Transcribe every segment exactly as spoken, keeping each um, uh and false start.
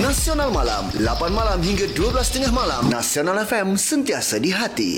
Nasional Malam, lapan malam hingga dua belas tiga puluh malam. Nasional F M, sentiasa di hati.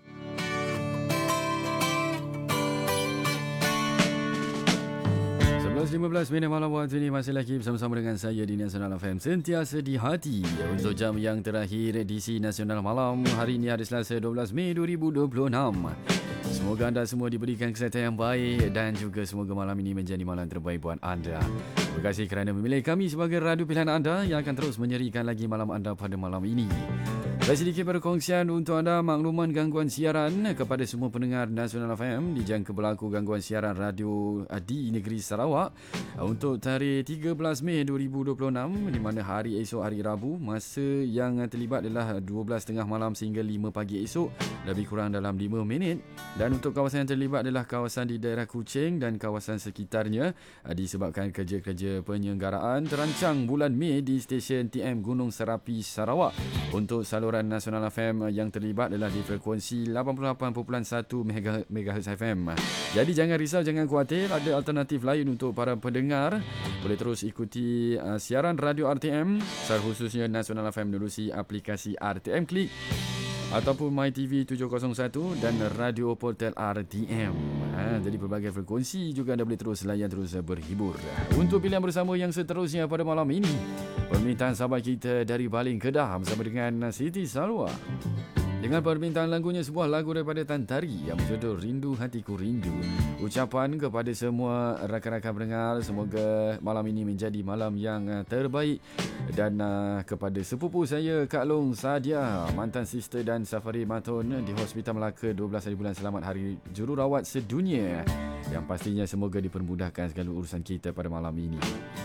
lima belas minit malam waktu ini masih lagi bersama-sama dengan saya di Nasional F M, sentiasa di hati. Untuk jam yang terakhir edisi Nasional Malam hari ini, hari Selasa dua belas Mei dua ribu dua puluh enam. Semoga anda semua diberikan kesihatan yang baik dan juga semoga malam ini menjadi malam terbaik buat anda. Terima kasih kerana memilih kami sebagai radio pilihan anda yang akan terus menyerikan lagi malam anda pada malam ini. Saya sedikit perkongsian untuk anda makluman gangguan siaran kepada semua pendengar Nasional F M dijangka berlaku gangguan siaran radio di negeri Sarawak untuk tarikh tiga belas Mei dua ribu dua puluh enam, di mana hari esok hari Rabu. Masa yang terlibat adalah dua belas tiga puluh malam sehingga lima pagi esok, lebih kurang dalam lima minit. Dan untuk kawasan yang terlibat adalah kawasan di daerah Kuching dan kawasan sekitarnya, disebabkan kerja-kerja penyelenggaraan terancang bulan Mei di stesen T M Gunung Serapi Sarawak. Untuk saluran Nasional F M yang terlibat adalah di frekuensi lapan puluh lapan perpuluhan satu megahertz F M. Jadi jangan risau, jangan khawatir, ada alternatif lain untuk para pendengar. Boleh terus ikuti uh, siaran radio R T M, secara khususnya Nasional F M menerusi aplikasi R T M Klik ataupun MyTV tujuh kosong satu dan Radio Portal R T M. Ha, jadi pelbagai frekuensi juga anda boleh terus layan, terus berhibur. Untuk pilihan bersama yang seterusnya pada malam ini, permintaan sahabat kita dari Baling Kedah bersama dengan Siti Salwa. Dengan permintaan lagunya, sebuah lagu daripada Tan Tari yang berjudul Rindu Hatiku Rindu. Ucapan kepada semua rakan-rakan pendengar, semoga malam ini menjadi malam yang terbaik. Dan uh, kepada sepupu saya Kak Long Sadia, mantan sister dan Safari Matun di Hospital Melaka, dua belas hari bulan selamat hari jururawat sedunia, yang pastinya semoga dipermudahkan segala urusan kita pada malam ini.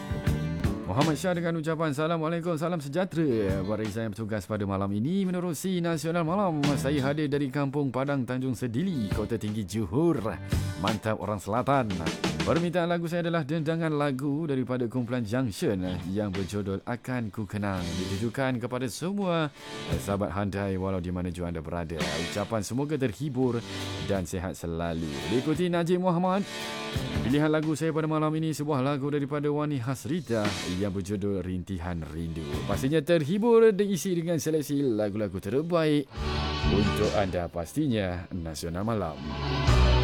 Muhammad Syah dengan ucapan Assalamualaikum, salam sejahtera buat Reza yang bertugas pada malam ini. Menerusi Nasional Malam, saya hadir dari Kampung Padang Tanjung Sedili, Kota Tinggi Johor. Mantap orang selatan. Permintaan lagu saya adalah dendangan lagu daripada kumpulan Junction yang berjudul Akan Ku Kenang, ditujukan kepada semua sahabat handai walau di mana jua anda berada. Ucapan semoga terhibur dan sihat selalu. Diikuti Najib Muhammad. Pilihan lagu saya pada malam ini sebuah lagu daripada Wani Hasrita yang berjudul Rintihan Rindu. Pastinya terhibur, diisi dengan seleksi lagu-lagu terbaik untuk anda, pastinya Nasional Malam.